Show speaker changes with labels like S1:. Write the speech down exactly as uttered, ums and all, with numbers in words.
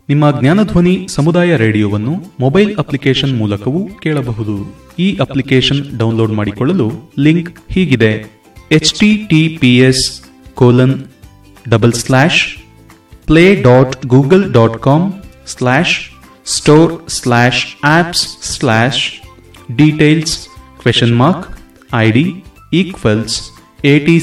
S1: ನಿಮ್ಮ ಜ್ಞಾನಧ್ವನಿ ಸಮುದಾಯ ರೇಡಿಯೋವನ್ನು mobile application ಮೂಲಕವೂ ಕೇಳಬಹುದು. ಈ ಅಪ್ಲಿಕೇಶನ್ ಡೌನ್ಲೋಡ್ ಮಾಡಿಕೊಳ್ಳಲು ಲಿಂಕ್ ಹೀಗಿದೆ: H T T P S colon double slash play dot Google dot com slash store slash apps slash details question mark I D equals A T